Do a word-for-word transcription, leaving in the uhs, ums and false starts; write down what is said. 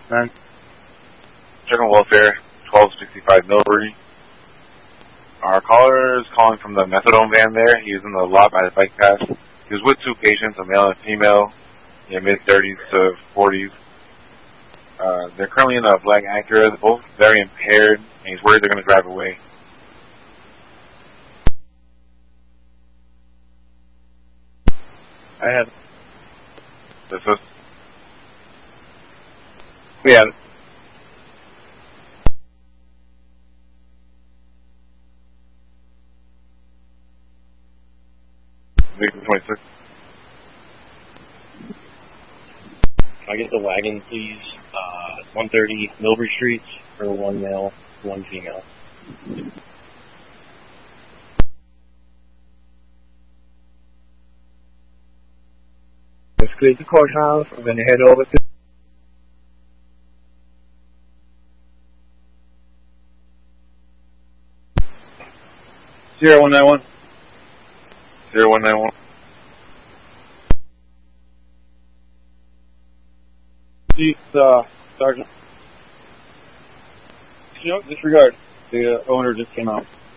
Man. General Welfare, twelve sixty-five Millbury. Our caller is calling from the methadone van there. He was in the lot by the bike path. He was with two patients, a male and a female, in mid-thirties to forties. Uh, they're currently in a black Acura. They're both very impaired, and he's worried they're going to drive away. I have. This is We have it. Victor twenty-six. Can I get the wagon, please? Uh, one thirty Millbury Street for one male, one female. Let's clear the courthouse. I'm going to head over to. Zero one nine one. zero one nine one. Chief, uh, Sergeant. You know, disregard. The uh, owner just came out.